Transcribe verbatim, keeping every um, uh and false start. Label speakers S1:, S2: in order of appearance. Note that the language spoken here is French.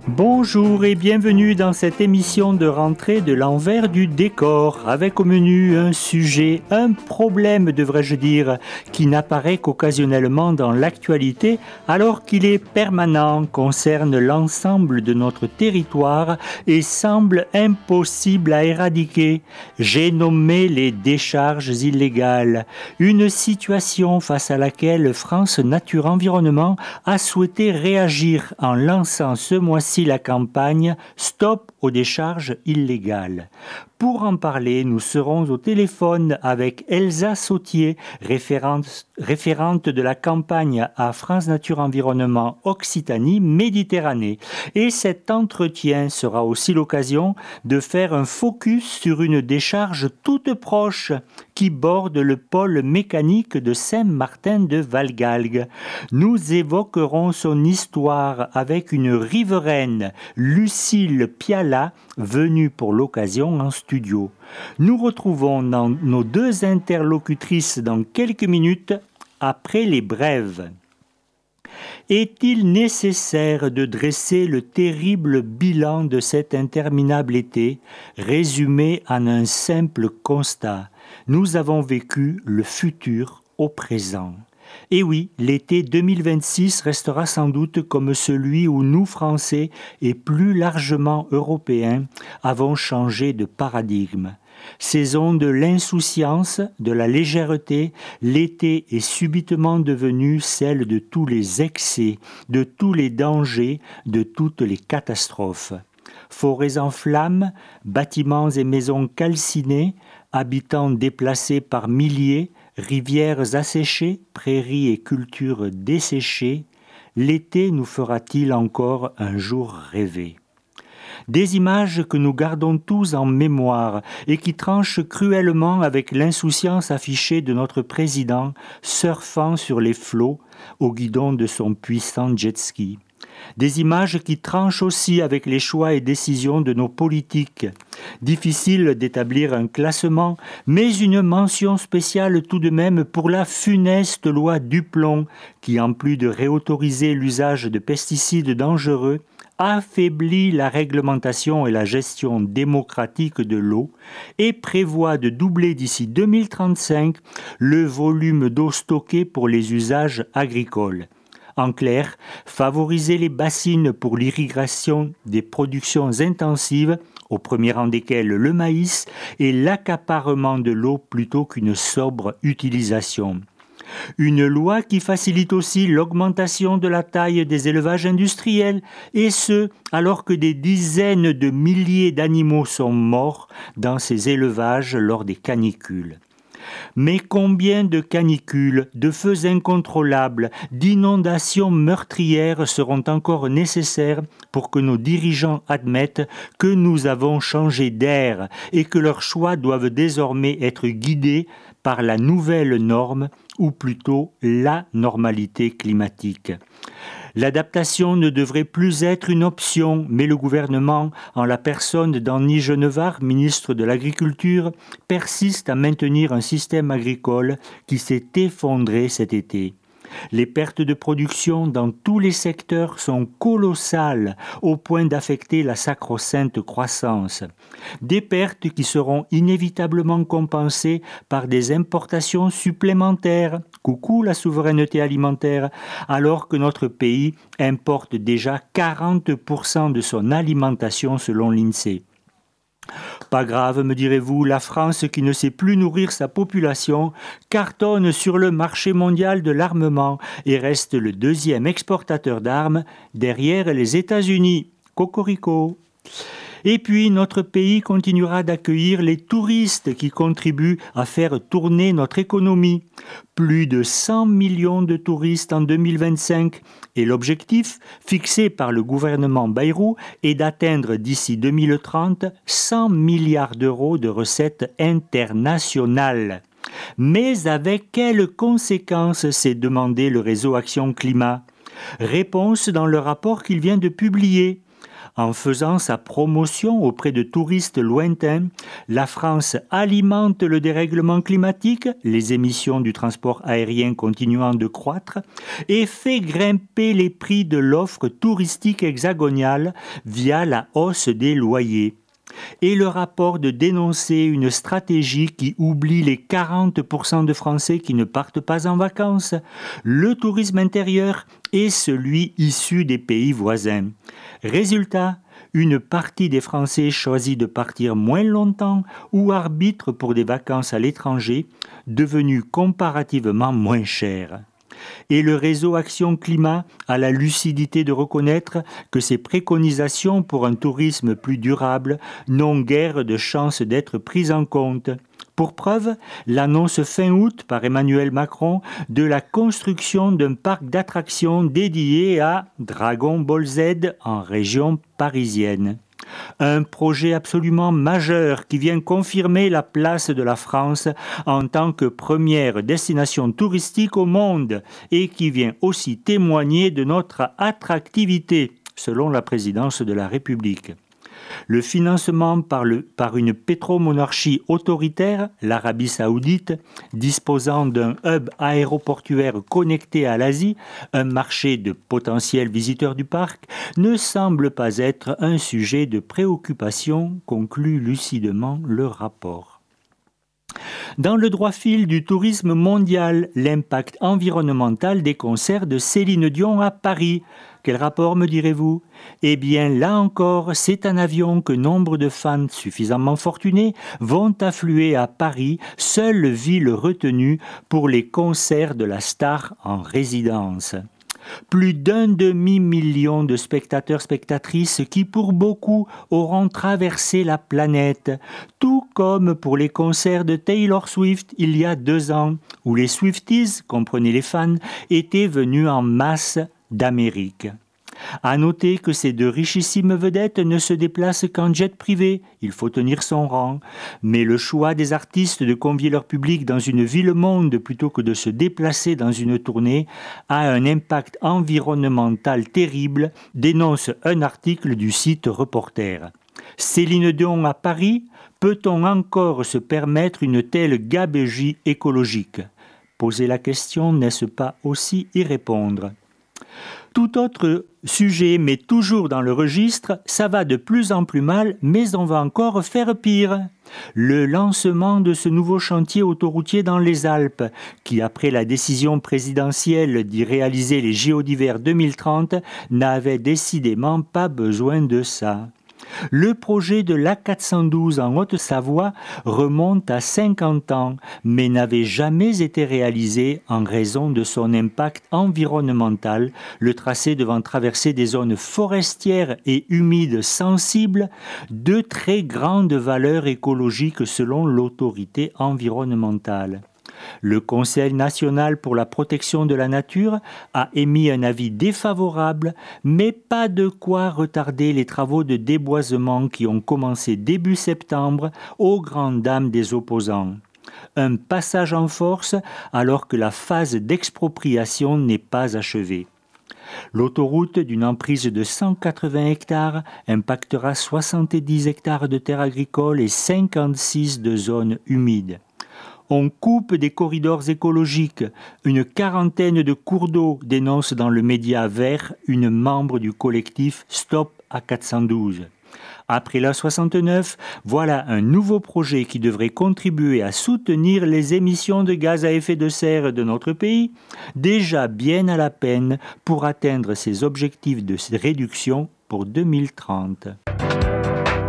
S1: Bonjour et bienvenue dans cette émission de rentrée de l'envers du décor, avec au menu un sujet, un problème devrais-je dire, qui n'apparaît qu'occasionnellement dans l'actualité alors qu'il est permanent, concerne l'ensemble de notre territoire et semble impossible à éradiquer. J'ai nommé les décharges illégales, une situation face à laquelle France Nature Environnement a souhaité réagir en lançant ce mois-ci la campagne Stop aux décharges illégales. Pour en parler, nous serons au téléphone avec Elsa Sautier, référente, référente de la campagne à France Nature Environnement Occitanie Méditerranée. Et cet entretien sera aussi l'occasion de faire un focus sur une décharge toute proche qui borde le pôle mécanique de Saint-Martin-de-Valgalgue. Nous évoquerons son histoire avec une riveraine, Lucille Piala, venue pour l'occasion en studio. Nous retrouvons dans nos deux interlocutrices dans quelques minutes après les brèves. Est-il nécessaire de dresser le terrible bilan de cet interminable été, résumé en un simple constat? Nous avons vécu le futur au présent. Et oui, l'été deux mille vingt-six restera sans doute comme celui où nous, Français, et plus largement Européens, avons changé de paradigme. Saison de l'insouciance, de la légèreté, l'été est subitement devenu celle de tous les excès, de tous les dangers, de toutes les catastrophes. Forêts en flammes, bâtiments et maisons calcinés, habitants déplacés par milliers, rivières asséchées, prairies et cultures desséchées, l'été nous fera-t-il encore un jour rêver ? Des images que nous gardons tous en mémoire et qui tranchent cruellement avec l'insouciance affichée de notre président surfant sur les flots au guidon de son puissant jet-ski. Des images qui tranchent aussi avec les choix et décisions de nos politiques. Difficile d'établir un classement, mais une mention spéciale tout de même pour la funeste loi Duplon qui, en plus de réautoriser l'usage de pesticides dangereux, affaiblit la réglementation et la gestion démocratique de l'eau et prévoit de doubler d'ici deux mille trente-cinq le volume d'eau stockée pour les usages agricoles. En clair, favoriser les bassines pour l'irrigation des productions intensives, au premier rang desquelles le maïs, et l'accaparement de l'eau plutôt qu'une sobre utilisation. Une loi qui facilite aussi l'augmentation de la taille des élevages industriels, et ce, alors que des dizaines de milliers d'animaux sont morts dans ces élevages lors des canicules. Mais combien de canicules, de feux incontrôlables, d'inondations meurtrières seront encore nécessaires pour que nos dirigeants admettent que nous avons changé d'air et que leurs choix doivent désormais être guidés par la nouvelle norme, ou plutôt la normalité climatique. L'adaptation ne devrait plus être une option, mais le gouvernement, en la personne d'Annie Genevard, ministre de l'Agriculture, persiste à maintenir un système agricole qui s'est effondré cet été. Les pertes de production dans tous les secteurs sont colossales au point d'affecter la sacro-sainte croissance. Des pertes qui seront inévitablement compensées par des importations supplémentaires. Coucou la souveraineté alimentaire, alors que notre pays importe déjà quarante pour cent de son alimentation selon l'INSEE. Pas grave, me direz-vous, la France qui ne sait plus nourrir sa population cartonne sur le marché mondial de l'armement et reste le deuxième exportateur d'armes derrière les États-Unis. Cocorico. Et puis, notre pays continuera d'accueillir les touristes qui contribuent à faire tourner notre économie. Plus de cent millions de touristes en deux mille vingt-cinq. Et l'objectif, fixé par le gouvernement Bayrou, est d'atteindre d'ici deux mille trente cent milliards d'euros de recettes internationales. Mais avec quelles conséquences s'est demandé le réseau Action Climat ? Réponse dans le rapport qu'il vient de publier. En faisant sa promotion auprès de touristes lointains, la France alimente le dérèglement climatique, les émissions du transport aérien continuant de croître, et fait grimper les prix de l'offre touristique hexagonale via la hausse des loyers. Et le rapport de dénoncer une stratégie qui oublie les quarante pour cent de Français qui ne partent pas en vacances, le tourisme intérieur et celui issu des pays voisins. Résultat, une partie des Français choisit de partir moins longtemps ou arbitre pour des vacances à l'étranger, devenues comparativement moins chères. Et le réseau Action Climat a la lucidité de reconnaître que ces préconisations pour un tourisme plus durable n'ont guère de chance d'être prises en compte. Pour preuve, l'annonce fin août par Emmanuel Macron de la construction d'un parc d'attractions dédié à Dragon Ball Z en région parisienne. Un projet absolument majeur qui vient confirmer la place de la France en tant que première destination touristique au monde et qui vient aussi témoigner de notre attractivité, selon la présidence de la République. Le financement par, le, par une pétromonarchie autoritaire, l'Arabie saoudite, disposant d'un hub aéroportuaire connecté à l'Asie, un marché de potentiels visiteurs du parc, ne semble pas être un sujet de préoccupation, conclut lucidement le rapport. Dans le droit fil du tourisme mondial, l'impact environnemental des concerts de Céline Dion à Paris. Quel rapport, me direz-vous ? Eh bien, là encore, c'est un avion que nombre de fans suffisamment fortunés vont affluer à Paris, seule ville retenue pour les concerts de la star en résidence. Plus d'un demi-million de spectateurs-spectatrices qui, pour beaucoup, auront traversé la planète, tout comme pour les concerts de Taylor Swift il y a deux ans, où les Swifties, comprenez les fans, étaient venus en masse d'Amérique. À noter que ces deux richissimes vedettes ne se déplacent qu'en jet privé, il faut tenir son rang, mais le choix des artistes de convier leur public dans une ville-monde plutôt que de se déplacer dans une tournée a un impact environnemental terrible, dénonce un article du site Reporter. Céline Dion à Paris, peut-on encore se permettre une telle gabegie écologique ? Poser la question, n'est-ce pas aussi y répondre ? Tout autre sujet, mais toujours dans le registre, ça va de plus en plus mal, mais on va encore faire pire. Le lancement de ce nouveau chantier autoroutier dans les Alpes, qui après la décision présidentielle d'y réaliser les J O d'hiver deux mille trente, n'avait décidément pas besoin de ça. Le projet de l'A quatre cent douze en Haute-Savoie remonte à cinquante ans, mais n'avait jamais été réalisé en raison de son impact environnemental, le tracé devant traverser des zones forestières et humides sensibles, de très grande valeur écologique selon l'autorité environnementale. Le Conseil national pour la protection de la nature a émis un avis défavorable, mais pas de quoi retarder les travaux de déboisement qui ont commencé début septembre aux grandes dames des opposants. Un passage en force alors que la phase d'expropriation n'est pas achevée. L'autoroute d'une emprise de cent quatre-vingts hectares impactera soixante-dix hectares de terres agricoles et cinquante-six de zones humides. On coupe des corridors écologiques. Une quarantaine de cours d'eau dénonce dans le média Vert une membre du collectif Stop A quatre cent douze. Après l'A soixante-neuf, voilà un nouveau projet qui devrait contribuer à soutenir les émissions de gaz à effet de serre de notre pays, déjà bien à la peine pour atteindre ses objectifs de réduction pour deux mille trente.